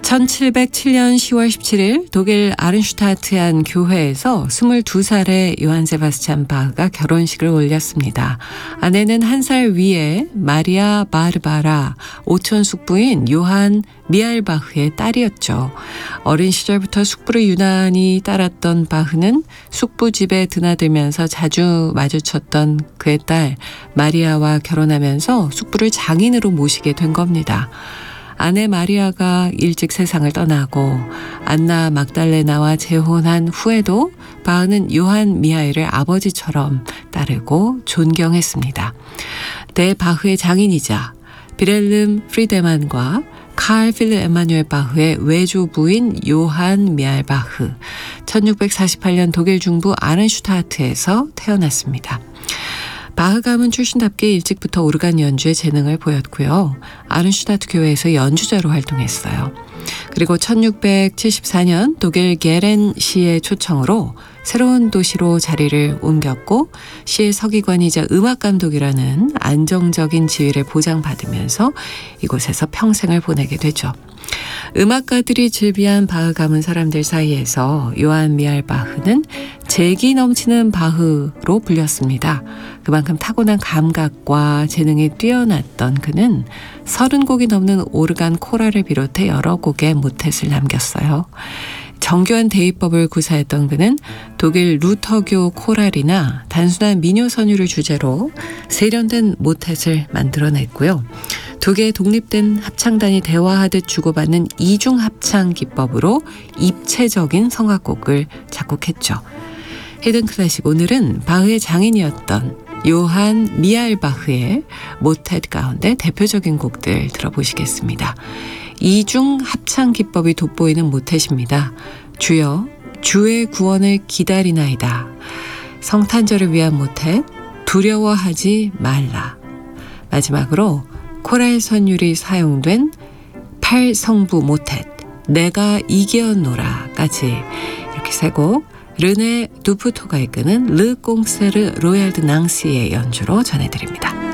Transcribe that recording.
1707년 10월 17일 독일 아른슈타트의 한 교회에서 22살의 요한 세바스찬 바흐가 결혼식을 올렸습니다. 아내는 1살 위에 마리아 바르바라 오촌 숙부인 요한 미알바흐의 딸이었죠. 어린 시절부터 숙부를 유난히 따랐던 바흐는 숙부 집에 드나들면서 자주 마주쳤던 그의 딸 마리아와 결혼하면서 숙부를 장인으로 모시게 된 겁니다. 아내 마리아가 일찍 세상을 떠나고 안나 막달레나와 재혼한 후에도 바흐는 요한 미하엘을 아버지처럼 따르고 존경했습니다. 대 바흐의 장인이자 비렐름 프리데만과 칼 필립 에마누엘 바흐의 외조부인 요한 미하엘 바흐, 1648년 독일 중부 아른슈타트에서 태어났습니다. 바흐 가문 출신답게 일찍부터 오르간 연주에 재능을 보였고요. 아른슈타트 교회에서 연주자로 활동했어요. 그리고 1674년 독일 게렌시의 초청으로 새로운 도시로 자리를 옮겼고 시의 서기관이자 음악감독이라는 안정적인 지위를 보장받으면서 이곳에서 평생을 보내게 되죠. 음악가들이 즐비한 바흐 가문 사람들 사이에서 요한 미하엘 바흐는 재기 넘치는 바흐로 불렸습니다. 그만큼 타고난 감각과 재능이 뛰어났던 그는 30곡이 넘는 오르간 코랄을 비롯해 여러 곡의 모텟을 남겼어요. 정교한 대위법을 구사했던 그는 독일 루터교 코랄이나 단순한 민요 선율을 주제로 세련된 모텟을 만들어냈고요. 두 개의 독립된 합창단이 대화하듯 주고받는 이중 합창 기법으로 입체적인 성악곡을 작곡했죠. 히든 클래식, 오늘은 바흐의 장인이었던 요한 미하엘 바흐의 모텟 가운데 대표적인 곡들 들어보시겠습니다. 이중 합창 기법이 돋보이는 모텟입니다. 주여, 주의 구원을 기다리나이다. 성탄절을 위한 모텟, 두려워하지 말라. 마지막으로 코랄 선율이 사용된 8성부 모텟, 내가 이겨노라까지 이렇게 세 곡 르네 두프토가 이끄는 르 꽁세르 로얄 드 낭시의 연주로 전해드립니다.